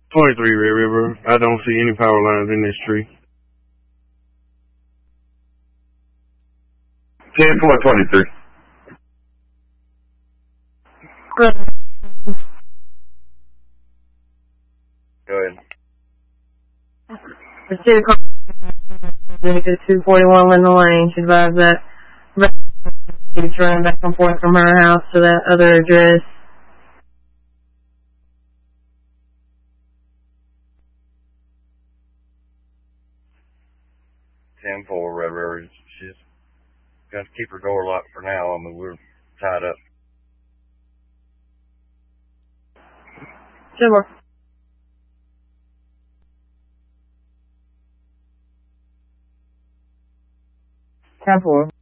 23 Red River. I don't see any power lines in this tree. 10-4-23. Go ahead. The city call 241 Linda Lane. She advised that she's running back and forth from her house to that other address. 10-4 Red River. She's got to keep her door locked for now. I mean, we're tied up. Sure. 10-4.